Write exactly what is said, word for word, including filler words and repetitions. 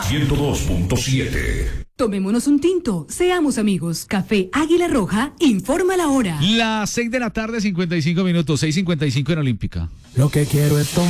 ciento dos punto siete. Tomémonos un tinto, seamos amigos. Café Águila Roja, informa la hora. Las seis de la tarde, cincuenta y cinco minutos, seis cincuenta y cinco en Olímpica. Lo que quiero es tomar.